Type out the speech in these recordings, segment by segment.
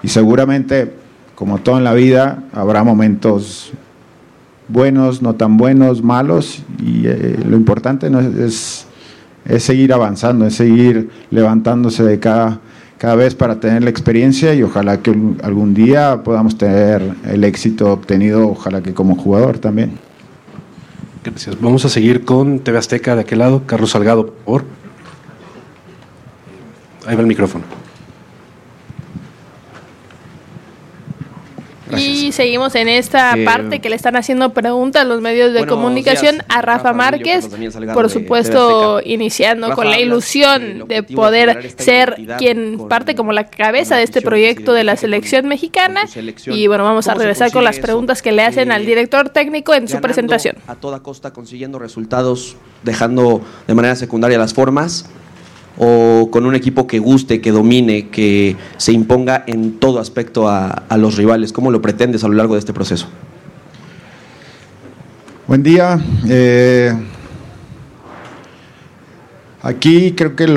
y seguramente, como todo en la vida, habrá momentos buenos, no tan buenos, malos, y lo importante no es seguir avanzando, es seguir levantándose de cada vez para tener la experiencia, y ojalá que algún día podamos tener el éxito obtenido, ojalá que como jugador también. Gracias. Vamos a seguir con TV Azteca de aquel lado. Carlos Salgado, por favor. Ahí va el micrófono. Gracias. Y seguimos en esta parte que le están haciendo preguntas a los medios de comunicación a Rafa Márquez, por supuesto iniciando con la ilusión de poder ser quien parte como la cabeza de este proyecto de la selección mexicana. Y bueno, vamos a regresar con las preguntas que le hacen al director técnico en su presentación. A toda costa consiguiendo resultados, dejando de manera secundaria las formas, o con un equipo que guste, que domine, que se imponga en todo aspecto a los rivales. ¿Cómo lo pretendes a lo largo de este proceso? Buen día. Aquí creo que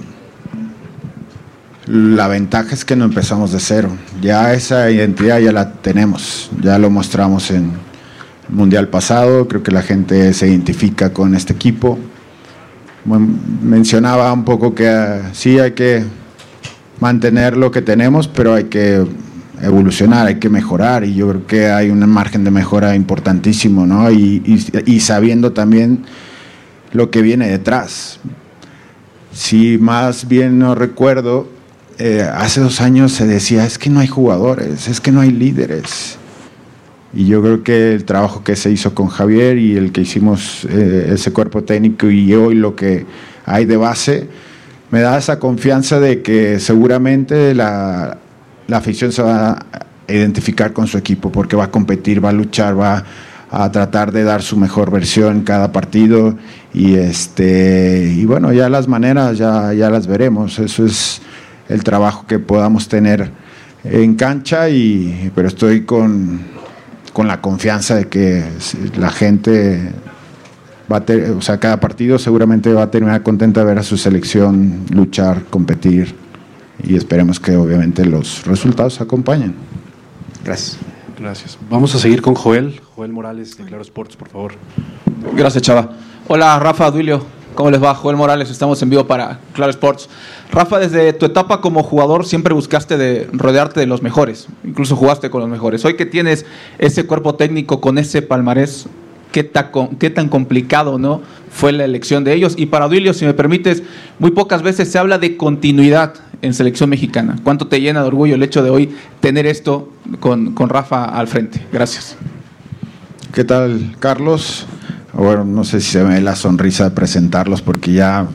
la ventaja es que no empezamos de cero. Ya esa identidad ya la tenemos, ya lo mostramos en el Mundial pasado. Creo que la gente se identifica con este equipo. Mencionaba un poco que sí hay que mantener lo que tenemos, pero hay que evolucionar, hay que mejorar, y yo creo que hay un margen de mejora importantísimo, ¿no? Y sabiendo también lo que viene detrás. Si más bien no recuerdo, hace 2 años se decía, es que no hay jugadores, es que no hay líderes. Y yo creo que el trabajo que se hizo con Javier y el que hicimos ese cuerpo técnico y hoy lo que hay de base, me da esa confianza de que seguramente la afición se va a identificar con su equipo, porque va a competir, va a luchar, va a tratar de dar su mejor versión en cada partido, y bueno, ya las maneras ya las veremos. Eso es el trabajo que podamos tener en cancha, pero estoy con la confianza de que la gente va a cada partido seguramente va a terminar contenta de ver a su selección luchar, competir, y esperemos que obviamente los resultados acompañen. Gracias. Gracias. Vamos a seguir con Joel Morales de Claro Sports, por favor. Gracias, Chava. Hola, Rafa, Duilio, ¿cómo les va? Joel Morales, estamos en vivo para Claro Sports. Rafa, desde tu etapa como jugador siempre buscaste de rodearte de los mejores, incluso jugaste con los mejores. Hoy que tienes ese cuerpo técnico con ese palmarés, ¿qué tan complicado, ¿no?, fue la elección de ellos? Y para Duilio, si me permites, muy pocas veces se habla de continuidad en selección mexicana. ¿Cuánto te llena de orgullo el hecho de hoy tener esto con Rafa al frente? Gracias. ¿Qué tal, Carlos? Bueno, no sé si se me ve la sonrisa de presentarlos, porque ya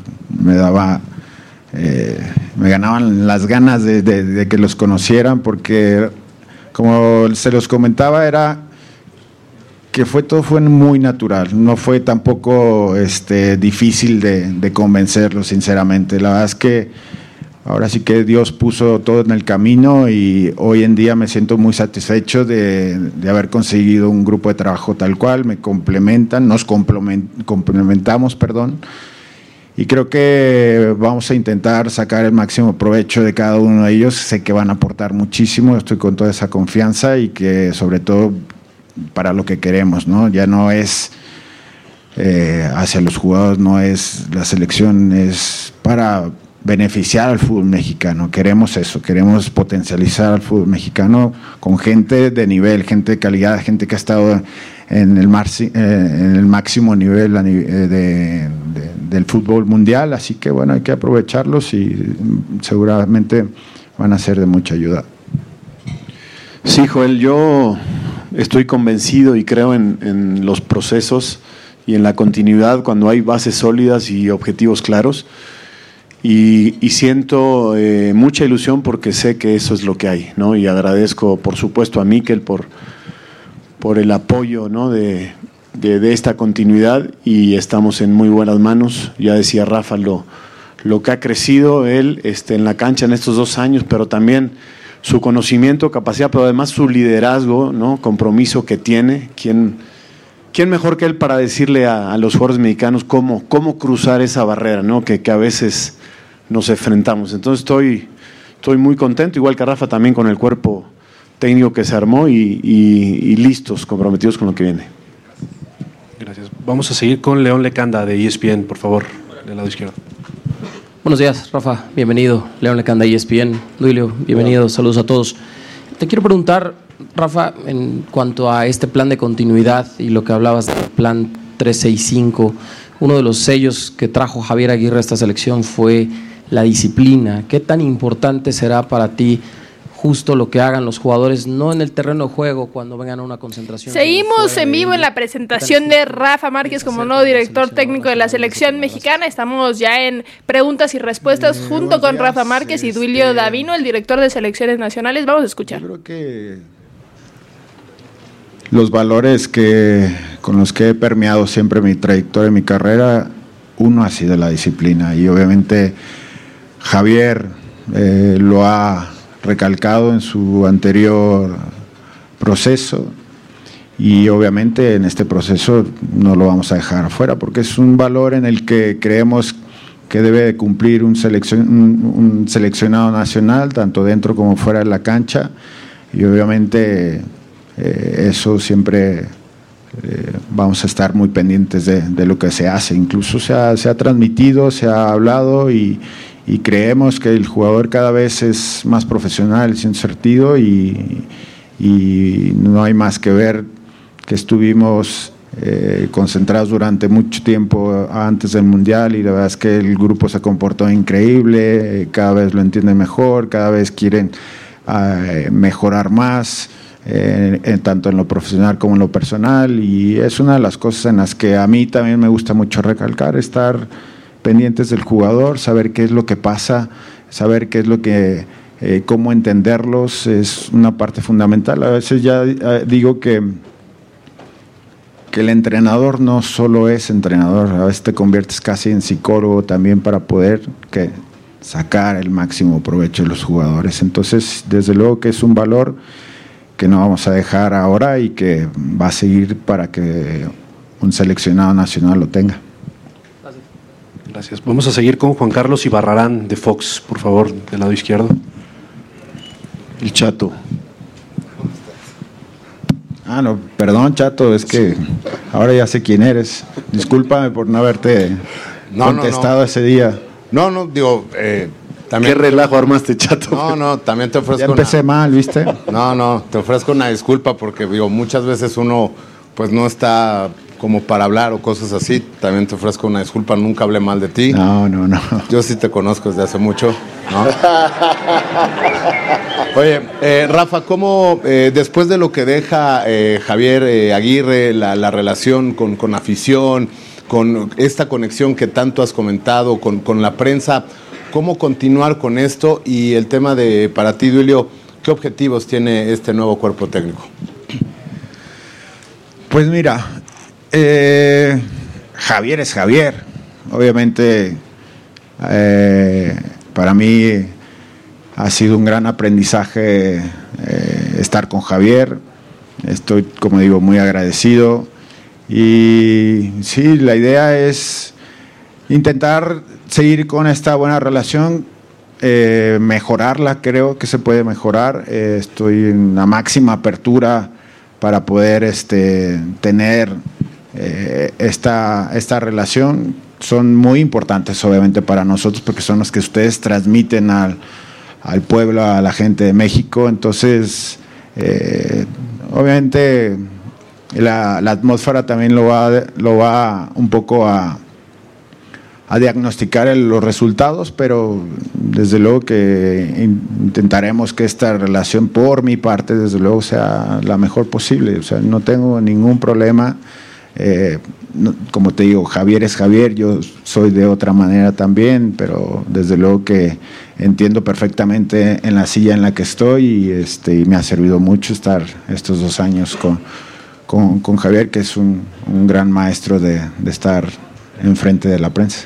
me ganaban las ganas de que los conocieran, porque como se los comentaba, era que todo fue muy natural, no fue tampoco difícil de convencerlos, sinceramente. La verdad es que ahora sí que Dios puso todo en el camino, y hoy en día me siento muy satisfecho de haber conseguido un grupo de trabajo tal cual. Me complementan, nos complementamos, y creo que vamos a intentar sacar el máximo provecho de cada uno de ellos. Sé que van a aportar muchísimo, estoy con toda esa confianza, y que sobre todo para lo que queremos, ¿no? Ya no es hacia los jugadores, no es la selección, es para beneficiar al fútbol mexicano. Queremos eso, queremos potencializar al fútbol mexicano con gente de nivel, gente de calidad, gente que ha estado en el máximo nivel del fútbol mundial. Así que bueno, hay que aprovecharlos, y seguramente van a ser de mucha ayuda. Sí, Joel, yo estoy convencido y creo en los procesos y en la continuidad cuando hay bases sólidas y objetivos claros. Y siento mucha ilusión, porque sé que eso es lo que hay, ¿no? Y agradezco, por supuesto, a Mikel por el apoyo, ¿no?, de esta continuidad, y estamos en muy buenas manos. Ya decía Rafa lo que ha crecido él en la cancha en estos 2 años, pero también su conocimiento, capacidad, pero además su liderazgo, ¿no?, compromiso que tiene. ¿Quién mejor que él para decirle a los jugadores mexicanos cómo cruzar esa barrera, ¿no?, que a veces nos enfrentamos? Entonces estoy muy contento, igual que Rafa también con el cuerpo técnico que se armó y listos, comprometidos con lo que viene. Gracias. Vamos a seguir con León Lecanda de ESPN, por favor, del lado izquierdo. Buenos días, Rafa, bienvenido. León Lecanda, ESPN. Duilio, bienvenido, saludos a todos. Te quiero preguntar, Rafa, en cuanto a este plan de continuidad y lo que hablabas del plan 365, uno de los sellos que trajo Javier Aguirre a esta selección fue la disciplina. ¿Qué tan importante será para ti justo lo que hagan los jugadores, no en el terreno de juego, cuando vengan a una concentración? Seguimos en vivo en la presentación de Rafa Márquez como nuevo director técnico de la selección mexicana. Estamos ya en preguntas y respuestas junto con Rafa Márquez y Duilio Davino, el director de selecciones nacionales. Vamos a escuchar. Yo creo que los valores con los que he permeado siempre mi trayectoria y mi carrera, uno ha sido la disciplina, y obviamente Javier lo ha recalcado en su anterior proceso, y obviamente en este proceso no lo vamos a dejar afuera, porque es un valor en el que creemos que debe de cumplir un seleccionado nacional, tanto dentro como fuera de la cancha, y obviamente eso siempre vamos a estar muy pendientes de lo que se hace. Incluso se ha transmitido, se ha hablado, y creemos que el jugador cada vez es más profesional, sin sentido, y no hay más que ver que estuvimos concentrados durante mucho tiempo antes del Mundial, y la verdad es que el grupo se comportó increíble, cada vez lo entienden mejor, cada vez quieren mejorar más, tanto en lo profesional como en lo personal, y es una de las cosas en las que a mí también me gusta mucho recalcar, estar pendientes del jugador, saber qué es lo que pasa, saber qué es lo que, cómo entenderlos, es una parte fundamental. A veces ya digo que el entrenador no solo es entrenador, a veces te conviertes casi en psicólogo también para poder sacar el máximo provecho de los jugadores. Entonces, desde luego que es un valor que no vamos a dejar ahora y que va a seguir para que un seleccionado nacional lo tenga. Gracias. Vamos a seguir con Juan Carlos Ibarrarán de Fox, por favor, del lado izquierdo. El Chato. No, perdón, Chato, es que ahora ya sé quién eres. Discúlpame por no haberte contestado ese día. No, digo, también. ¿Qué relajo armaste, Chato? No, también te ofrezco. Ya empecé mal, ¿viste? No, te ofrezco una disculpa porque, digo, muchas veces uno, pues, no está como para hablar o cosas así. También te ofrezco una disculpa, nunca hablé mal de ti. No. Yo sí te conozco desde hace mucho, ¿no? Oye, Rafa, ¿cómo después de lo que deja Javier Aguirre, la relación con afición, con esta conexión que tanto has comentado con la prensa, cómo continuar con esto? Y el tema de, para ti, Duilio, ¿qué objetivos tiene este nuevo cuerpo técnico? Pues mira, Javier es Javier. Obviamente, para mí ha sido un gran aprendizaje estar con Javier. Estoy, como digo, muy agradecido. Y sí, la idea es intentar seguir con esta buena relación, mejorarla, creo que se puede mejorar. Estoy en la máxima apertura para poder tener esta relación. Son muy importantes, obviamente, para nosotros, porque son los que ustedes transmiten al pueblo, a la gente de México. Entonces, obviamente, la atmósfera también lo va un poco a diagnosticar los resultados, pero desde luego que intentaremos que esta relación, por mi parte, desde luego sea la mejor posible. O sea, no tengo ningún problema. Como te digo, Javier es Javier, yo soy de otra manera también, pero desde luego que entiendo perfectamente en la silla en la que estoy, y me ha servido mucho estar estos 2 años con Javier, que es un gran maestro de estar enfrente de la prensa.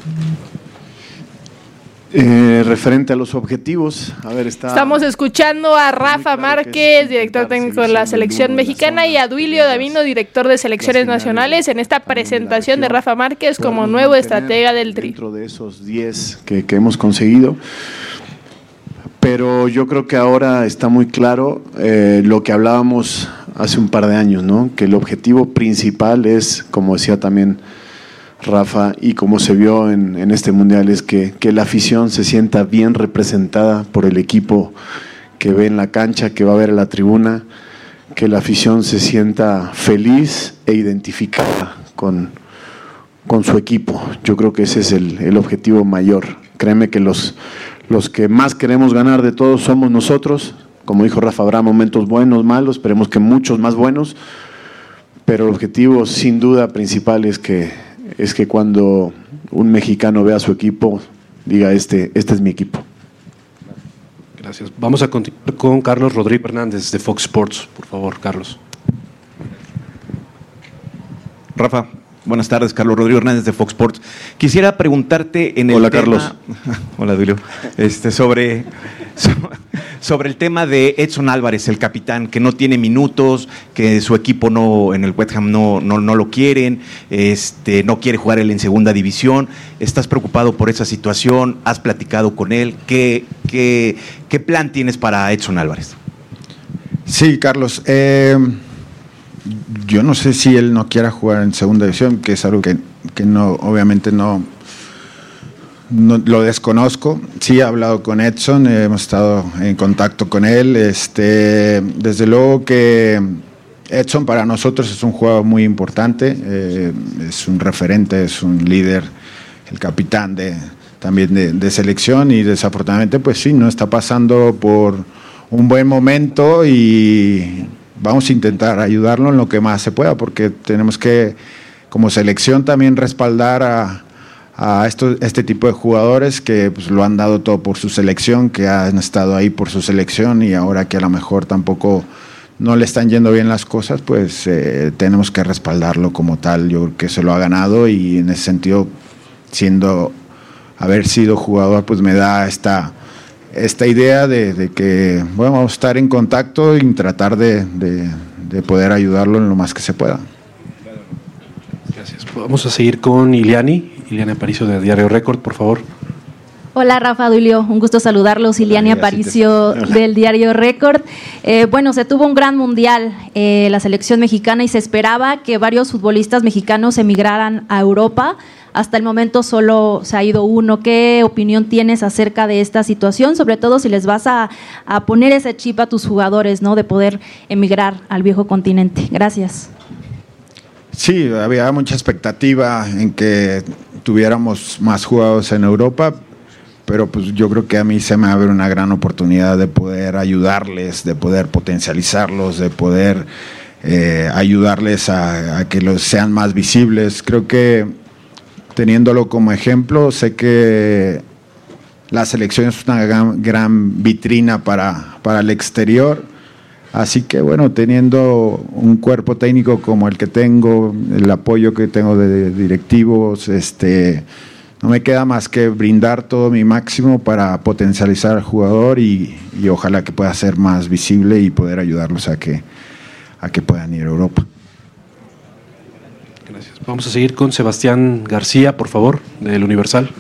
Referente a los objetivos, estamos escuchando a Rafa Márquez, director técnico de la selección mexicana, y a Duilio Davino, director de selecciones nacionales, en esta presentación de Rafa Márquez como nuevo estratega del Tri. Dentro de esos 10 que hemos conseguido, pero yo creo que ahora está muy claro lo que hablábamos hace un par de años, ¿no? Que el objetivo principal es, como decía también Rafa, y como se vio en este mundial, es que la afición se sienta bien representada por el equipo que ve en la cancha, que va a ver en la tribuna, que la afición se sienta feliz e identificada con su equipo. Yo creo que ese es el objetivo mayor. Créeme que los que más queremos ganar de todos somos nosotros. Como dijo Rafa, habrá momentos buenos, malos, esperemos que muchos más buenos, pero el objetivo sin duda principal es que cuando un mexicano vea a su equipo, diga, este es mi equipo. Gracias. Vamos a continuar con Carlos Rodríguez Hernández de Fox Sports. Por favor, Carlos. Rafa, buenas tardes. Carlos Rodríguez Hernández de Fox Sports. Quisiera preguntarte en el Hola, tema... Carlos. Hola, Duilio. Sobre el tema de Edson Álvarez, el capitán, que no tiene minutos, que su equipo en el West Ham no lo quieren, no quiere jugar él en segunda división. ¿Estás preocupado por esa situación? ¿Has platicado con él? ¿Qué plan tienes para Edson Álvarez? Sí, Carlos. Yo no sé si él no quiera jugar en segunda división, que es algo que no, obviamente no lo desconozco. Sí he hablado con Edson, hemos estado en contacto con él. Desde luego que Edson para nosotros es un jugador muy importante, es un referente, es un líder, el capitán también de selección, y desafortunadamente pues sí, no está pasando por un buen momento y vamos a intentar ayudarlo en lo que más se pueda, porque tenemos que como selección también respaldar a este tipo de jugadores que pues, lo han dado todo por su selección, que han estado ahí por su selección, y ahora que a lo mejor tampoco no le están yendo bien las cosas, pues tenemos que respaldarlo como tal. Yo creo que se lo ha ganado, y en ese sentido, haber sido jugador, pues me da esta idea de que bueno, vamos a estar en contacto y tratar de poder ayudarlo en lo más que se pueda. Gracias. Vamos a seguir con Iliana Aparicio de Diario Récord, por favor. Hola Rafa, Duilio, un gusto saludarlos. Iliana Aparicio del Diario Récord. Bueno, se tuvo un gran mundial la selección mexicana, y se esperaba que varios futbolistas mexicanos emigraran a Europa. Hasta el momento solo se ha ido uno. ¿Qué opinión tienes acerca de esta situación? Sobre todo si les vas a poner ese chip a tus jugadores, ¿no?, de poder emigrar al viejo continente. Gracias. Sí, había mucha expectativa en que tuviéramos más jugadores en Europa, pero pues yo creo que a mí se me abre una gran oportunidad de poder ayudarles, de poder potencializarlos, de poder ayudarles a que sean más visibles. Creo que teniéndolo como ejemplo, sé que la selección es una gran vitrina para el exterior. Así que bueno, teniendo un cuerpo técnico como el que tengo, el apoyo que tengo de directivos, no me queda más que brindar todo mi máximo para potencializar al jugador y ojalá que pueda ser más visible y poder ayudarlos a que puedan ir a Europa. Gracias. Vamos a seguir con Sebastián García, por favor, del Universal.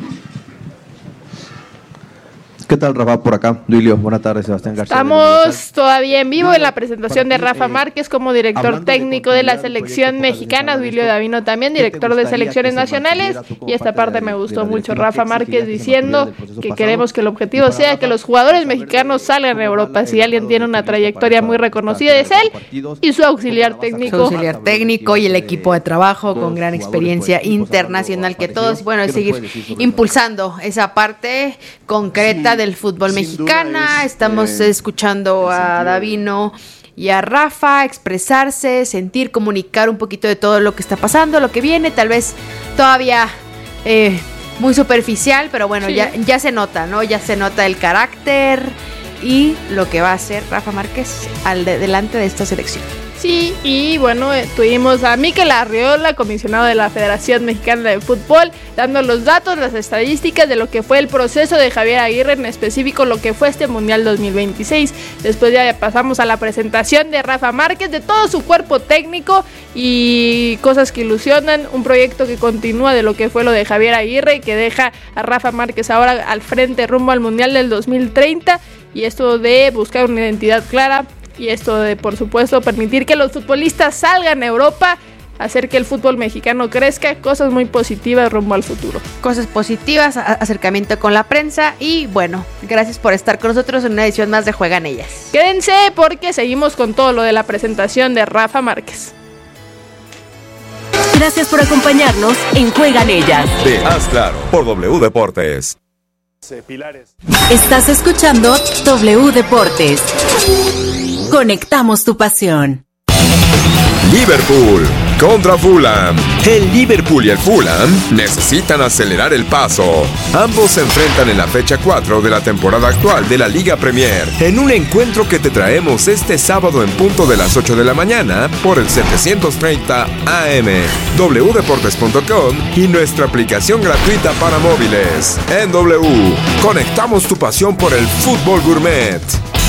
¿Qué tal, Rafa? Por acá, Duilio. Buenas tardes, Sebastián García. Estamos todavía en vivo en la presentación de Rafa Márquez como director técnico de la selección mexicana, Duilio Davino también, director de selecciones nacionales, y esta parte me gustó mucho, Rafa Márquez diciendo que queremos que el objetivo sea que los jugadores mexicanos salgan a Europa. Si alguien tiene una trayectoria muy reconocida es él y su auxiliar técnico. Su auxiliar técnico y el equipo de trabajo con gran experiencia internacional que todos, bueno, es seguir impulsando esa parte concreta del fútbol mexicana. Estamos escuchando a Davino y a Rafa expresarse, sentir, comunicar un poquito de todo lo que está pasando, lo que viene, tal vez todavía muy superficial, pero bueno, sí. ya se nota, ¿no? Ya se nota el carácter y lo que va a hacer Rafa Márquez delante de esta selección. Sí, y bueno, tuvimos a Mikel Arriola, comisionado de la Federación Mexicana de Fútbol, dando los datos, las estadísticas de lo que fue el proceso de Javier Aguirre, en específico lo que fue este Mundial 2026. Después ya pasamos a la presentación de Rafa Márquez, de todo su cuerpo técnico y cosas que ilusionan, un proyecto que continúa de lo que fue lo de Javier Aguirre y que deja a Rafa Márquez ahora al frente rumbo al Mundial del 2030. y esto de buscar una identidad clara, y esto de, por supuesto, permitir que los futbolistas salgan a Europa, hacer que el fútbol mexicano crezca, cosas muy positivas rumbo al futuro. Cosas positivas, acercamiento con la prensa y bueno, gracias por estar con nosotros en una edición más de Juegan Ellas. Quédense porque seguimos con todo lo de la presentación de Rafa Márquez. Gracias por acompañarnos en Juegan Ellas. De Haz Claro, por W Deportes. Estás escuchando W Deportes. Conectamos tu pasión. Liverpool contra Fulham. El Liverpool y el Fulham necesitan acelerar el paso. Ambos se enfrentan en la fecha 4 de la temporada actual de la Liga Premier, en un encuentro que te traemos este sábado en punto de las 8 de la mañana por el 730 AM, wdeportes.com y nuestra aplicación gratuita para móviles. En W, conectamos tu pasión por el fútbol gourmet.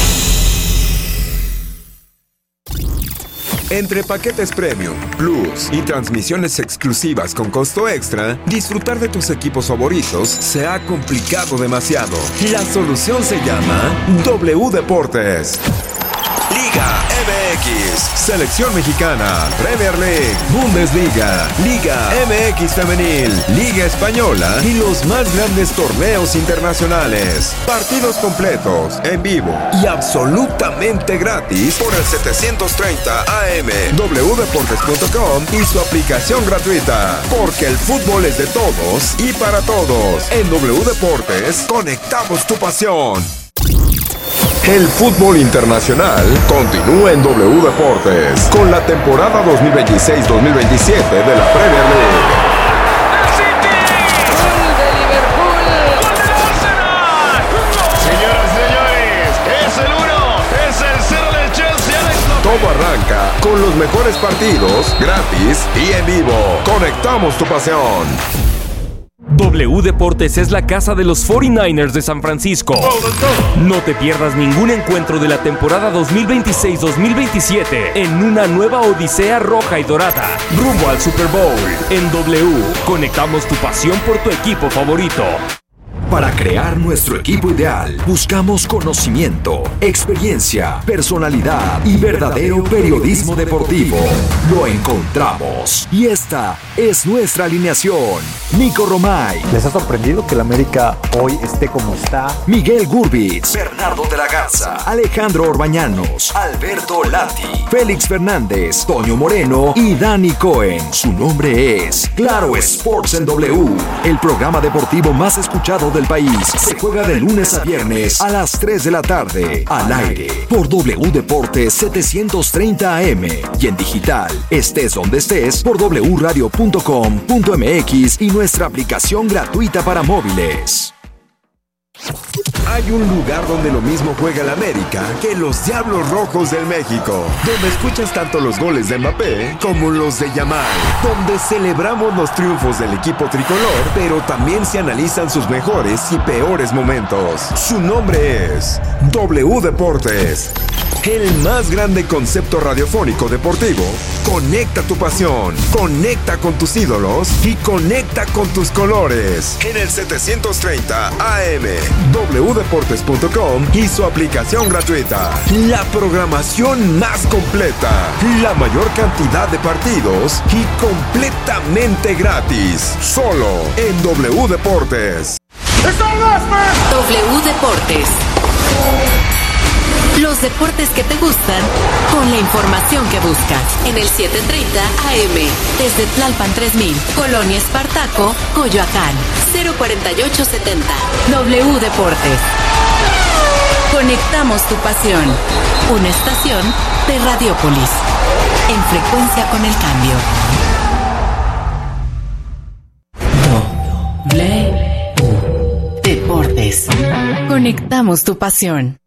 Entre paquetes Premium, Plus y transmisiones exclusivas con costo extra, disfrutar de tus equipos favoritos se ha complicado demasiado. La solución se llama W Deportes. Liga MX, Selección Mexicana, Premier League, Bundesliga, Liga MX Femenil, Liga Española y los más grandes torneos internacionales. Partidos completos, en vivo y absolutamente gratis por el 730 AM, wdeportes.com y su aplicación gratuita. Porque el fútbol es de todos y para todos. En W Deportes, conectamos tu pasión. El fútbol internacional continúa en W Deportes con la temporada 2026-2027 de la Premier League. Señoras y señores, es el 1, es el 0 del Chelsea. Todo arranca con los mejores partidos, gratis y en vivo. Conectamos tu pasión. W Deportes es la casa de los 49ers de San Francisco. No te pierdas ningún encuentro de la temporada 2026-2027 en una nueva odisea roja y dorada, rumbo al Super Bowl. En W, conectamos tu pasión por tu equipo favorito. Para crear nuestro equipo ideal, buscamos conocimiento, experiencia, personalidad y verdadero periodismo deportivo. Lo encontramos. Y esta es nuestra alineación. Nico Romay. ¿Les ha sorprendido que el América hoy esté como está? Miguel Gurbitz. Bernardo de la Garza. Alejandro Orbañanos. Alberto Lati. Félix Fernández. Toño Moreno y Dani Cohen. Su nombre es Claro Sports en W. El programa deportivo más escuchado del país. Se juega de lunes a viernes a las 3 de la tarde. Al aire por W Deportes 730 AM. Y en digital, estés donde estés, por wradio.com.mx y nuestra aplicación gratuita para móviles. Hay un lugar donde lo mismo juega el América que los Diablos Rojos del México, donde escuchas tanto los goles de Mbappé como los de Yamal, donde celebramos los triunfos del equipo tricolor, pero también se analizan sus mejores y peores momentos. Su nombre es W Deportes. El más grande concepto radiofónico deportivo. Conecta tu pasión, conecta con tus ídolos y conecta con tus colores. En el 730 AM, wdeportes.com y su aplicación gratuita. La programación más completa, la mayor cantidad de partidos y completamente gratis. Solo en W Deportes. W Deportes. Los deportes que te gustan, con la información que buscas. En el 730 AM, desde Tlalpan 3000, Colonia Espartaco, Coyoacán, 04870. W Deportes. Conectamos tu pasión. Una estación de Radiópolis. En frecuencia con el cambio. W Deportes. Conectamos tu pasión.